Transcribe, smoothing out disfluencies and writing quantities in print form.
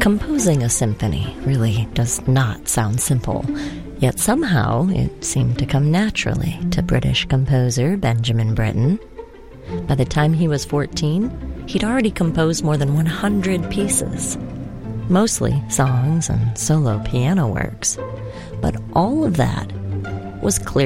Composing a symphony really does not sound simple, yet somehow it seemed to come naturally to British composer Benjamin Britten. By the time he was 14, he'd already composed more than 100 pieces, mostly songs and solo piano works. But all of that was clear